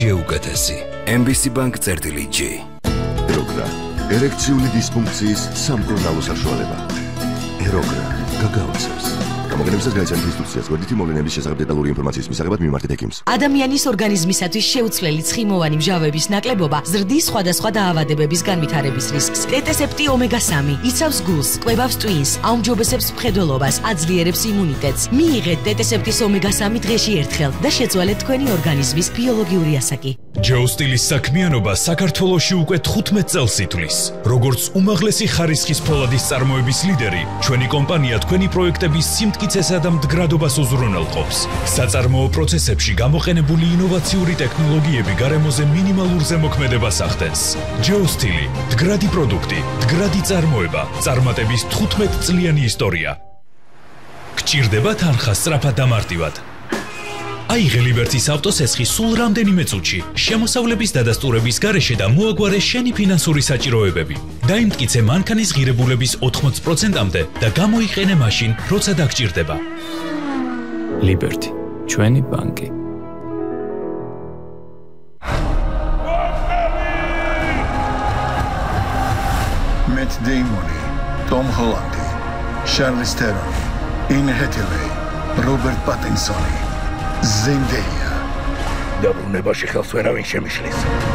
Geukatesi. MBC Bank წერტილი G. Erogра. ერექციული დისფუნქციის სამკურნალო საშუალება. Erogra. გაგაოცებს. გამოგონებისას გაიცანით ინსტრუქციას, გვერდითი მოვლენების შესახებ დეტალური ინფორმაციის მისაღებად მიმართეთ ექიმს. ადამიანის ორგანიზმისათვის შეუცვლელი ცხიმოვანი მჟავების ნაკლებობა ზრდის სხვადასხვა დაავადებების განვითარების რისკს. ტეტესეპტი ომეგა-3 იცავს გულს, კვებავს ტვინს, აუმჯობესებს მხედველობას, აძლიერებს იმუნიტეტს. მიიღეთ ტეტესეპტის ომეგა-3 დღეში ერთხელ და შეცვალეთ თქვენი ორგანიზმის ბიოლოგიური ასაკი. ჯოუსტილის საქმიანობა საქართველოში უკვე 15 წელს ითვლის. როგორც უმაღლესი ხარისხის ფოლადის წარმოების ლიდერი, ჩვენი კომპანია თქვენი პროექტების სიმტკიცესა და მდგრადობას უზრუნველყოფს. საწარმოო პროცესებში გამოყენებული ინოვაციური ტექნოლოგიები გარემოზე მინიმალურ ზემოქმედებას ახდენს. ჯოუსტილი, მდგრადი პროდუქტი, მდგრადი წარმოება, წარმატების 15 წლიანი ისტორია. გჭირდება თანხა სწრაფად და მარტივად. აიღე ლიბერტის ავტოსესხი სულ რამდენიმე წუთში, შემოსავლების დადასტურების გარეშე და მოაგვარე შენი ფინანსური საჭიროებები. დაიმტკიცე მანქანის ღირებულების 80%-მდე და გამოიყენე მაშინ, როცა დაგჭირდება. ლიბერტი, ჩვენი ბანკი. Matt Damon, Tom Holland, Charlize Theron, Anne Hathaway, Robert Pattinson. Zendaya. დაბრუნებაში ხელს ვერავინ შემიშლის.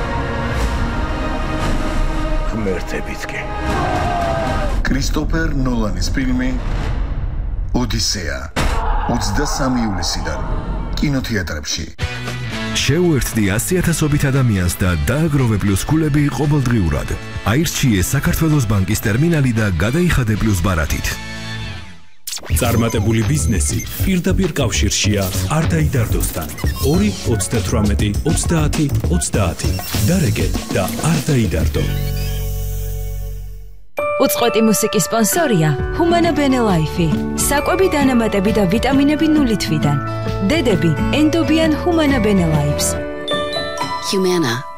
ღმერთებიც კი. კრისტოფერ ნოლანის ფილმი ოდისეა 23 ივლისიდან კინოთეატრებში. შეუერთდი 100,000-ობით ადამიანს და დააგროვე პლუს ქულები ყოველდღიურად. აირჩიე საქართველოს ბანკის ტერმინალი და გადაიხადე პლუს ბარათით. წარმატებული ბიზნესი პირდაპირ კავშირშია არდაიდარდოსთან. 2-38-30-30 დარეგე და არდაიდარდო. უწყვეტი მუსიკის სპონსორია Humana Bene Life. საკვები დანამატები და ვიტამინები 0 თვიდან. დედები ენდობიან Humana Bene Lives. Humana